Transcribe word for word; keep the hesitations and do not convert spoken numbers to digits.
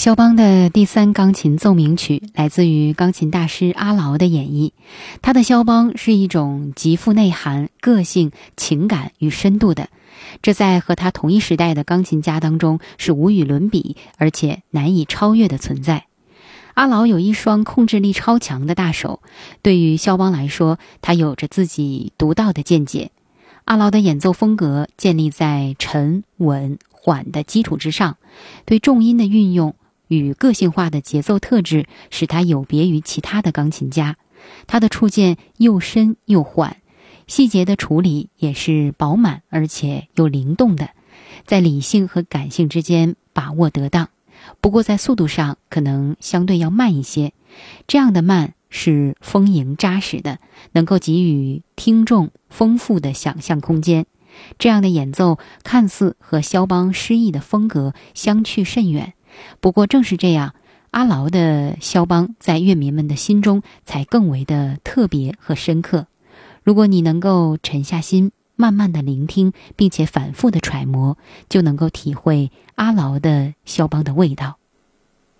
肖邦的第三钢琴奏鸣曲来自于钢琴大师阿劳的演绎，他的肖邦是一种极富内涵、个性、情感与深度的，这在和他同一时代的钢琴家当中是无与伦比，而且难以超越的存在。阿劳有一双控制力超强的大手，对于肖邦来说，他有着自己独到的见解。阿劳的演奏风格建立在沉、稳、缓的基础之上，对重音的运用与个性化的节奏特质使他有别于其他的钢琴家。他的触键又深又缓，细节的处理也是饱满而且又灵动的，在理性和感性之间把握得当。不过在速度上可能相对要慢一些，这样的慢是丰盈扎实的，能够给予听众丰富的想象空间。这样的演奏看似和肖邦诗意的风格相去甚远，不过正是这样，阿劳的肖邦在乐迷们的心中才更为的特别和深刻。如果你能够沉下心，慢慢的聆听，并且反复的揣摩，就能够体会阿劳的肖邦的味道。